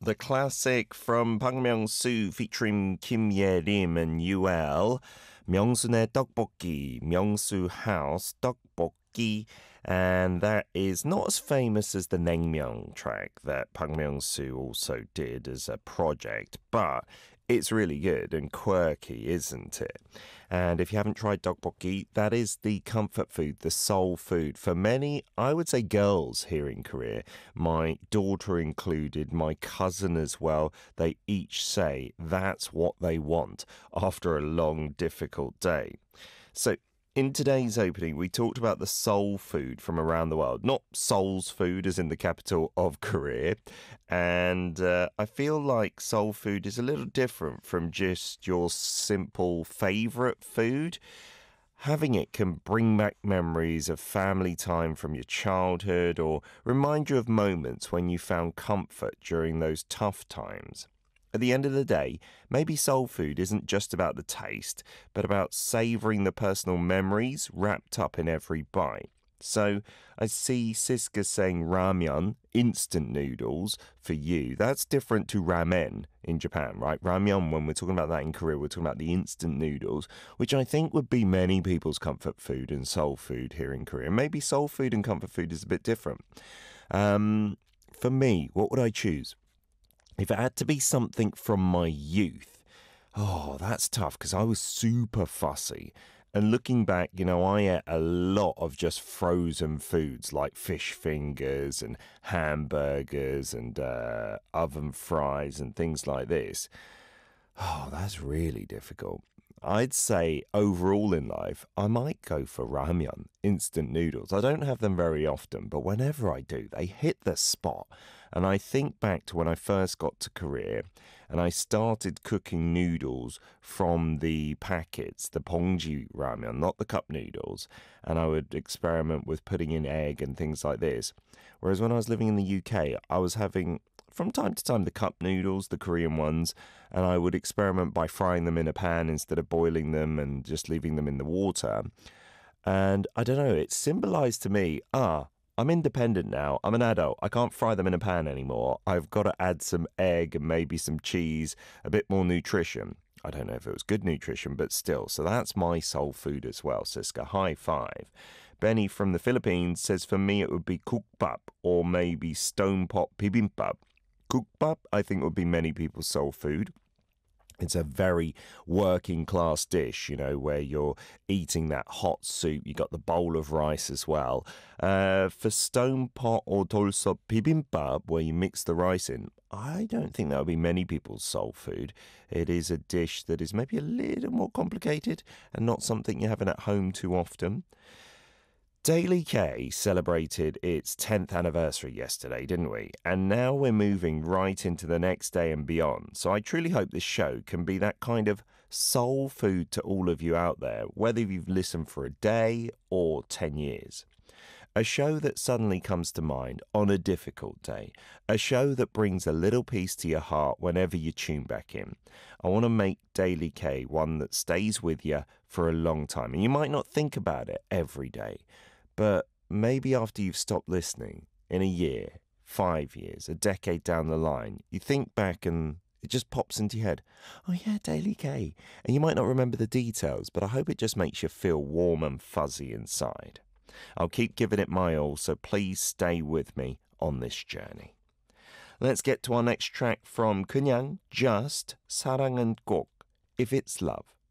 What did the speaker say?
The classic from Bang Myung-soo featuring Kim Ye-rim and UL. 명순의 떡볶이, 명수 House 떡볶이. And that is not as famous as the Naengmyeong track that Bang Myung-soo also did as a project, but it's really good and quirky, isn't it? And if you haven't tried tteokbokki, that is the comfort food, the soul food for many, I would say, girls here in Korea. My daughter included, my cousin as well. They each say that's what they want after a long, difficult day. So in today's opening, we talked about the soul food from around the world, not Seoul's food as in the capital of Korea. And I feel like soul food is a little different from just your simple favorite food. Having it can bring back memories of family time from your childhood or remind you of moments when you found comfort during those tough times. At the end of the day, maybe soul food isn't just about the taste, but about savouring the personal memories wrapped up in every bite. So I see Siska saying ramyeon, instant noodles, for you. That's different to ramen in Japan, right? Ramyeon, when we're talking about that in Korea, we're talking about the instant noodles, which I think would be many people's comfort food and soul food here in Korea. Maybe soul food and comfort food is a bit different. For me, what would I choose? If it had to be something from my youth, that's tough because I was super fussy. And looking back, I ate a lot of just frozen foods like fish fingers and hamburgers and oven fries and things like this. That's really difficult. I'd say overall in life, I might go for ramyeon, instant noodles. I don't have them very often, but whenever I do, they hit the spot. And I think back to when I first got to Korea and I started cooking noodles from the packets, the pongji ramyeon, not the cup noodles. And I would experiment with putting in egg and things like this. Whereas when I was living in the UK, I was having, from time to time, the cup noodles, the Korean ones, and I would experiment by frying them in a pan instead of boiling them and just leaving them in the water. And I don't know, it symbolized to me, I'm independent now. I'm an adult. I can't fry them in a pan anymore. I've got to add some egg and maybe some cheese, a bit more nutrition. I don't know if it was good nutrition, but still. So that's my soul food as well, Siska. High five. Benny from the Philippines says, for me, it would be kukbap or maybe stone pot bibimbap. Kukbap, I think, would be many people's soul food. It's a very working class dish, where you're eating that hot soup. You got the bowl of rice as well. For stone pot or dolsop bibimbap, where you mix the rice in, I don't think that would be many people's soul food. It is a dish that is maybe a little more complicated and not something you're having at home too often. Daily K celebrated its 10th anniversary yesterday, didn't we? And now we're moving right into the next day and beyond. So I truly hope this show can be that kind of soul food to all of you out there, whether you've listened for a day or 10 years. A show that suddenly comes to mind on a difficult day. A show that brings a little peace to your heart whenever you tune back in. I want to make Daily K one that stays with you for a long time. And you might not think about it every day. But maybe after you've stopped listening, in a year, 5 years, a decade down the line, you think back and it just pops into your head. Oh yeah, Daily K. And you might not remember the details, but I hope it just makes you feel warm and fuzzy inside. I'll keep giving it my all, so please stay with me on this journey. Let's get to our next track from 그냥, just, 사랑은 꼭, if it's love.